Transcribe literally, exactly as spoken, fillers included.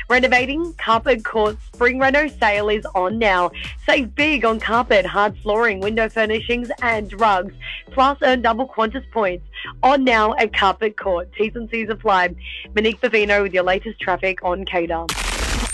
Renovating? Carpet Court's Spring Reno sale is on now. Save big on carpet, hard flooring, window furnishings and rugs. Plus earn double Qantas points. On now at Carpet Court. T's and C's apply. Monique Bavino with your latest traffic on K D A R.